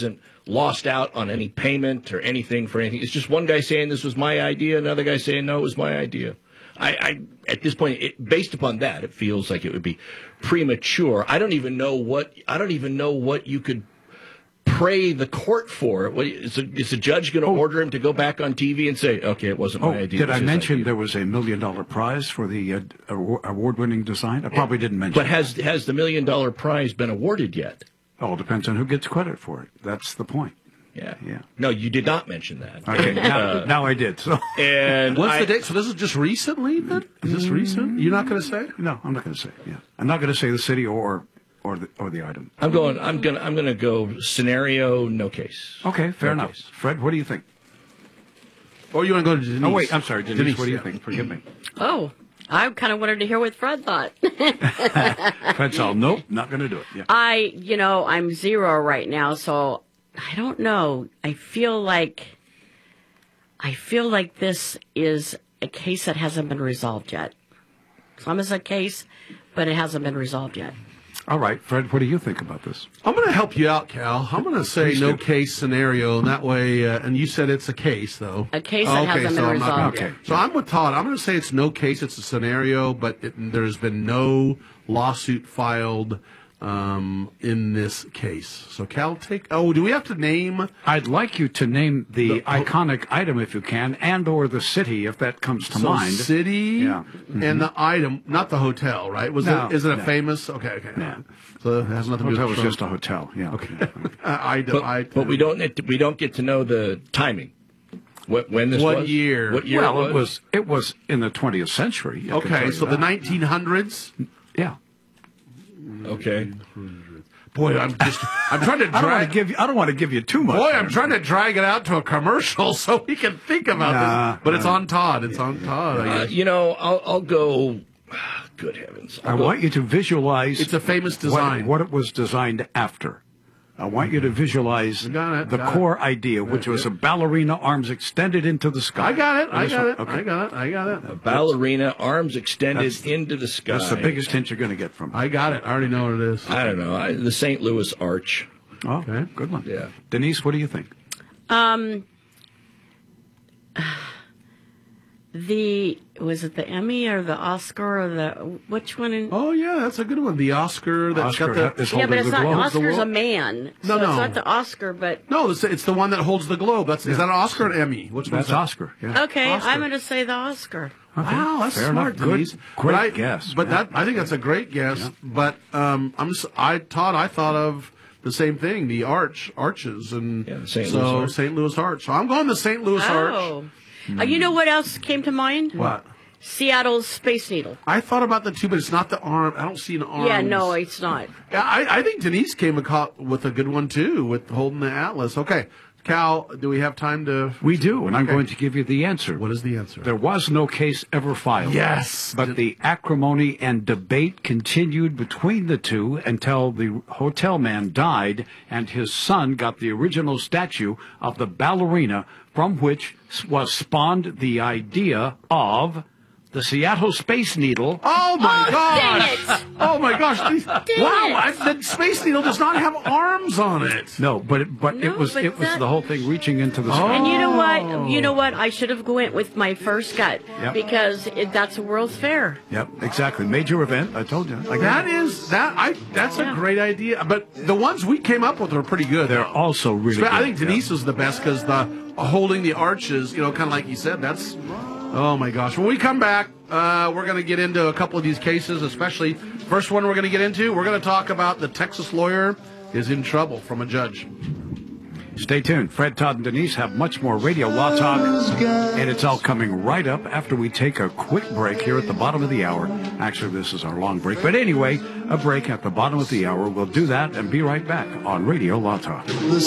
hasn't lost out on any payment or anything for anything. It's just one guy saying this was my idea, another guy saying no, it was my idea. I at this point, based upon that, it feels like it would be premature. I don't even know what you could pray the court for. Is the judge going to order him to go back on TV and say, okay, it wasn't my idea? Did I mention there was a $1 million prize for the award-winning design? I probably didn't mention. But has the $1 million prize been awarded yet? Oh, it depends on who gets credit for it. That's the point. Yeah. No, you did not mention that. Okay, now I did. So, and what's the date? So this is just recently, then? Is this recent? You're not going to say? No, I'm not going to say. Yeah, I'm not going to say the city or the item. I'm going to go scenario, no case. Okay, fair enough. Case. Fred, what do you think? Or you want to go to Denise? Oh wait, I'm sorry, Denise. What do you think? Forgive me. Oh, I kind of wanted to hear what Fred thought. Fred's all, nope, not going to do it. Yeah. I'm 0 right now, so I don't know. I feel like this is a case that hasn't been resolved yet. Some is a case, but it hasn't been resolved yet. All right, Fred, what do you think about this? I'm going to help you out, Cal. I'm going to say no case scenario, and that way, and you said it's a case, though. A case that hasn't been resolved yet. So I'm with Todd. I'm going to say it's no case, it's a scenario, but there's been no lawsuit filed in this case. So Cal, do we have to name? I'd like you to name the iconic item if you can, and or the city if that comes to mind. City and the item, not the hotel, right? Is it a famous? Okay. No. So it has nothing to do with hotel. Was just a hotel. Yeah. Okay. But we don't get to know the timing. When this was? What year? Well, it was in the 20th century. Okay, so the 1900s. Yeah. Okay. Boy, I'm trying to drag. I don't want to give you too much. Boy, I'm trying to drag it out to a commercial so we can think about this. But it's on Todd. It's on Todd. I'll go. Good heavens! I want you to visualize. It's a famous design. What it was designed after. I want you to visualize the core idea, which was a ballerina, arms extended into the sky. I got it. A ballerina, arms extended into the sky. That's the biggest hint you're going to get from it. I got it. I already know what it is. I don't know. The St. Louis Arch. Oh, okay. Good one. Yeah. Denise, what do you think? Was it the Emmy or the Oscar or which one? Oh yeah, that's a good one. The Oscar that's got the but it's not. Oscar's a man. No. It's not the Oscar, but no, it's the one that holds the globe. Is that an Oscar or an Emmy? Which one's that? Oscar? Yeah. Okay, Oscar. I'm going to say the Oscar. Okay. Wow, that's fair smart, enough. Denise. Great guess. But I think that's a great guess. Yeah. But I thought of the same thing, the arches, and St. Louis Arch. So I'm going the St. Louis Arch. You know what else came to mind? What? Seattle's Space Needle. I thought about that too, but it's not the arm. I don't see an arm. Yeah, no, it's not. I think Denise came with a good one too, with holding the Atlas. Okay. Cal, do we have time to... We do, and I'm going to give you the answer. What is the answer? There was no case ever filed. Yes. But the acrimony and debate continued between the two until the hotel man died and his son got the original statue of the ballerina from which was spawned the idea of the Seattle Space Needle. Oh, my gosh. Dang it. Oh, my gosh. Wow, the Space Needle does not have arms on it. No, but it was the whole thing reaching into the sky. And you know what? I should have went with my first gut because that's a World's Fair. Yep, exactly. Major event. I told you. That's a great idea. But the ones we came up with are pretty good. They're also really good. I think Denise was the best because the holding the arches, kind of like you said, that's... Oh, my gosh. When we come back, we're going to get into a couple of these cases, especially first one we're going to get into. We're going to talk about the Texas lawyer is in trouble from a judge. Stay tuned. Fred, Todd, and Denise have much more Radio Law Talk, and it's all coming right up after we take a quick break here at the bottom of the hour. Actually, this is our long break. But anyway, a break at the bottom of the hour. We'll do that and be right back on Radio Law Talk.